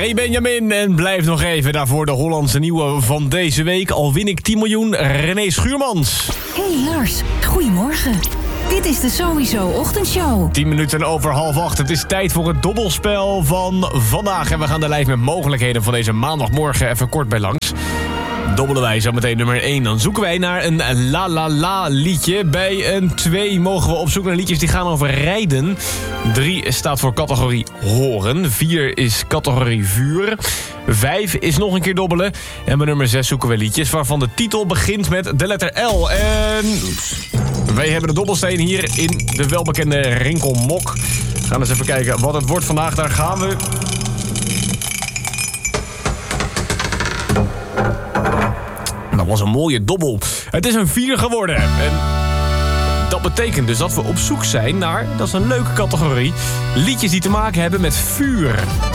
Hey Benjamin, en blijf nog even daarvoor de Hollandse nieuwe van deze week. Al win ik 10 miljoen, René Schuurmans. Hey Lars, goedemorgen. Dit is de Sowieso Ochtendshow. 10 minuten over 7:30. Het is tijd voor het dobbelspel van vandaag. En we gaan de lijst met mogelijkheden van deze maandagmorgen even kort bij langs. Dobbelen wij zo meteen nummer 1. Dan zoeken wij naar een la la la liedje. Bij een 2 mogen we op zoek naar liedjes die gaan over rijden. 3 staat voor categorie horen. 4 is categorie vuur. 5 is nog een keer dobbelen. En bij nummer 6 zoeken we liedjes waarvan de titel begint met de letter L. En wij hebben de dobbelsteen hier in de welbekende Rinkelmok. We gaan eens even kijken wat het wordt vandaag. Daar gaan we. Dat was een mooie dobbel. Het is een 4 geworden. En dat betekent dus dat we op zoek zijn naar, dat is een leuke categorie, liedjes die te maken hebben met vuur.